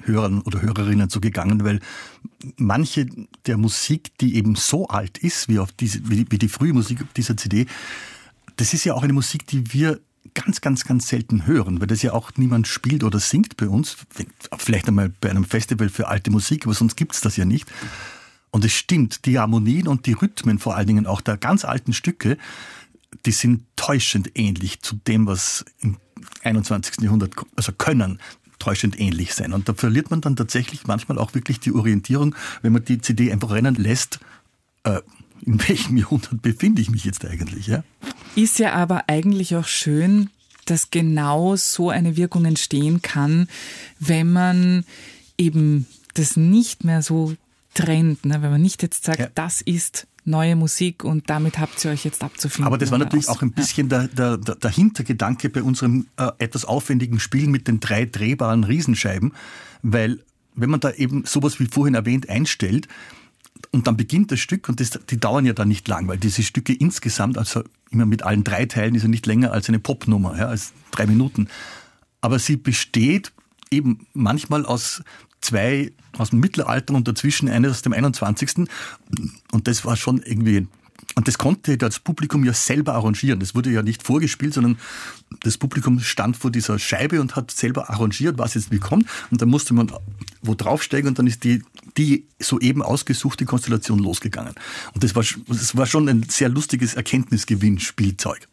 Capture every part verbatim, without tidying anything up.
Hörern oder Hörerinnen so gegangen, weil manche der Musik, die eben so alt ist, wie, auf diese, wie, die, wie die frühe Musik auf dieser C D, das ist ja auch eine Musik, die wir ganz, ganz, ganz selten hören, weil das ja auch niemand spielt oder singt bei uns. Vielleicht einmal bei einem Festival für alte Musik, aber sonst gibt's das ja nicht. Und es stimmt, die Harmonien und die Rhythmen vor allen Dingen auch der ganz alten Stücke, die sind täuschend ähnlich zu dem, was im einundzwanzigsten Jahrhundert, also können täuschend ähnlich sein. Und da verliert man dann tatsächlich manchmal auch wirklich die Orientierung, wenn man die C D einfach rennen lässt, äh, in welchem Jahrhundert befinde ich mich jetzt eigentlich? Ja? Ist ja aber eigentlich auch schön, dass genau so eine Wirkung entstehen kann, wenn man eben das nicht mehr so trennt, ne? Wenn man nicht jetzt sagt, ja, das ist neue Musik und damit habt ihr euch jetzt abzufinden. Aber das war natürlich aus. auch ein bisschen ja. der, der, der Hintergedanke bei unserem äh, etwas aufwendigen Spiel mit den drei drehbaren Riesenscheiben, weil wenn man da eben sowas wie vorhin erwähnt einstellt, und dann beginnt das Stück, und das, die dauern ja dann nicht lang, weil diese Stücke insgesamt, also immer mit allen drei Teilen, ist ja nicht länger als eine Popnummer, ja, als drei Minuten. Aber sie besteht eben manchmal aus zwei aus dem Mittelalter und dazwischen eines aus dem einundzwanzigsten Und das war schon irgendwie, und das konnte das Publikum ja selber arrangieren. Das wurde ja nicht vorgespielt, sondern das Publikum stand vor dieser Scheibe und hat selber arrangiert, was jetzt wie kommt. Und dann musste man wo draufsteigen und dann ist die, die soeben ausgesuchte Konstellation losgegangen. Und das war, das war schon ein sehr lustiges Erkenntnisgewinnspielzeug.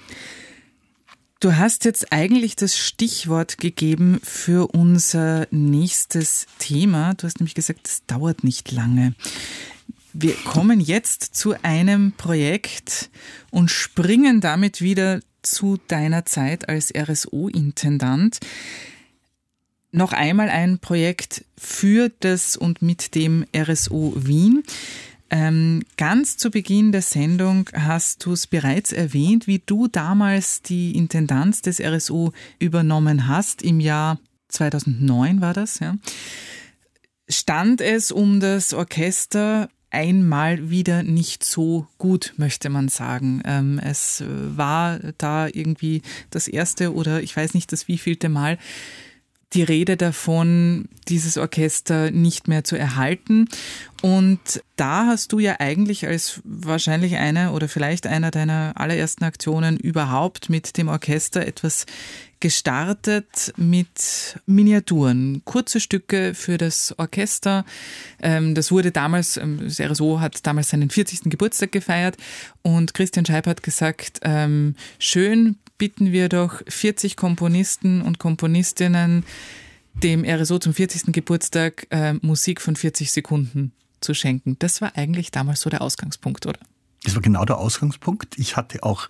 Du hast jetzt eigentlich das Stichwort gegeben für unser nächstes Thema. Du hast nämlich gesagt, es dauert nicht lange. Wir kommen jetzt zu einem Projekt und springen damit wieder zu deiner Zeit als R S O-Intendant. Noch einmal ein Projekt für das und mit dem R S O Wien. Ähm, ganz zu Beginn der Sendung hast du es bereits erwähnt, wie du damals die Intendanz des R S O übernommen hast. Im Jahr zweitausendneun war das, ja. Stand es um das Orchester einmal wieder nicht so gut, möchte man sagen. Ähm, es war da irgendwie das erste oder ich weiß nicht das wievielte Mal die Rede davon, dieses Orchester nicht mehr zu erhalten. Und da hast du ja eigentlich als wahrscheinlich eine oder vielleicht einer deiner allerersten Aktionen überhaupt mit dem Orchester etwas gestartet mit Miniaturen, kurze Stücke für das Orchester. Das wurde damals, das R S O hat damals seinen vierzigsten Geburtstag gefeiert und Christian Scheib hat gesagt, schön, bitten wir doch vierzig Komponisten und Komponistinnen, dem R S O zum vierzigsten Geburtstag äh, Musik von vierzig Sekunden zu schenken. Das war eigentlich damals so der Ausgangspunkt, oder? Das war genau der Ausgangspunkt. Ich hatte auch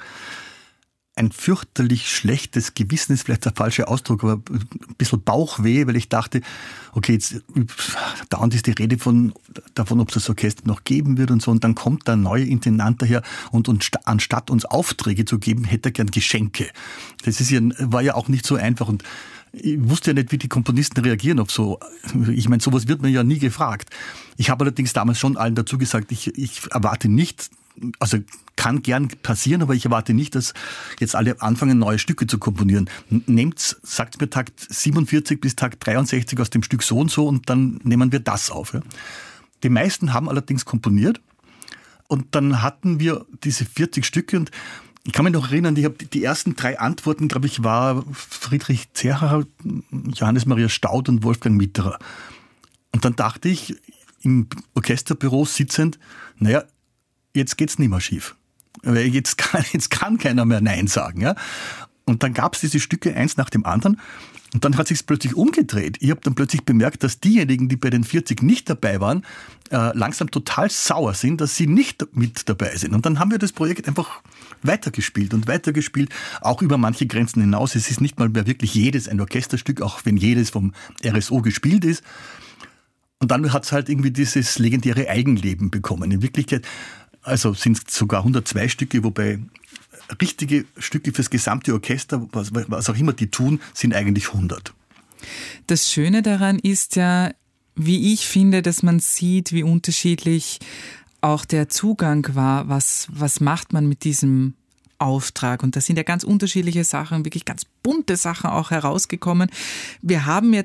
ein fürchterlich schlechtes Gewissen, ist vielleicht der falsche Ausdruck, aber ein bisschen Bauchweh, weil ich dachte, okay, jetzt dauernd ist die Rede von, davon, ob es das Orchester noch geben wird und so, und dann kommt der neue Intendant daher und, und st- anstatt uns Aufträge zu geben, hätte er gern Geschenke. Das ist ja, war ja auch nicht so einfach, und ich wusste ja nicht, wie die Komponisten reagieren auf so. Ich meine, sowas wird man ja nie gefragt. Ich habe allerdings damals schon allen dazu gesagt, ich, ich erwarte nicht, also kann gern passieren, aber ich erwarte nicht, dass jetzt alle anfangen, neue Stücke zu komponieren. Nehmt, sagt mir Takt siebenundvierzig bis Takt dreiundsechzig aus dem Stück so und so und dann nehmen wir das auf. Ja. Die meisten haben allerdings komponiert und dann hatten wir diese vierzig Stücke und ich kann mich noch erinnern, ich habe die ersten drei Antworten, glaube ich, war Friedrich Zerhaar, Johannes Maria Staud und Wolfgang Mitterer. Und dann dachte ich, im Orchesterbüro sitzend, naja, jetzt geht's nicht mehr schief. Jetzt kann, jetzt kann keiner mehr Nein sagen. Ja? Und dann gab's diese Stücke eins nach dem anderen. Und dann hat sich's plötzlich umgedreht. Ich habe dann plötzlich bemerkt, dass diejenigen, die bei den vierzig nicht dabei waren, äh, langsam total sauer sind, dass sie nicht mit dabei sind. Und dann haben wir das Projekt einfach weitergespielt und weitergespielt, auch über manche Grenzen hinaus. Es ist nicht mal mehr wirklich jedes ein Orchesterstück, auch wenn jedes vom R S O gespielt ist. Und dann hat's halt irgendwie dieses legendäre Eigenleben bekommen. In Wirklichkeit, also sind es sogar hundertzwei Stücke, wobei richtige Stücke fürs gesamte Orchester, was, was auch immer die tun, sind eigentlich hundert. Das Schöne daran ist ja, wie ich finde, dass man sieht, wie unterschiedlich auch der Zugang war, was, was macht man mit diesem Auftrag. Und da sind ja ganz unterschiedliche Sachen, wirklich ganz bunte Sachen auch herausgekommen. Wir haben jetzt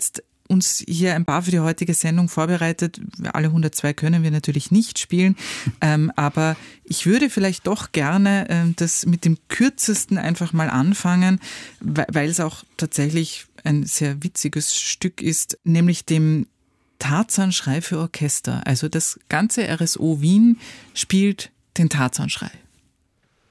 uns hier ein paar für die heutige Sendung vorbereitet. Alle hundertzwei können wir natürlich nicht spielen, ähm, aber ich würde vielleicht doch gerne äh, das mit dem kürzesten einfach mal anfangen, weil es auch tatsächlich ein sehr witziges Stück ist, nämlich dem Tarzanschrei für Orchester. Also das ganze R S O Wien spielt den Tarzanschrei.